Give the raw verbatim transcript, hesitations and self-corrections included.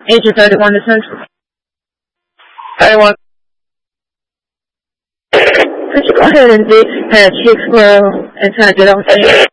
Agent thirty-one to Central. thirty-one. Could you go ahead and dig past Chick-fil-A and try to get on stage?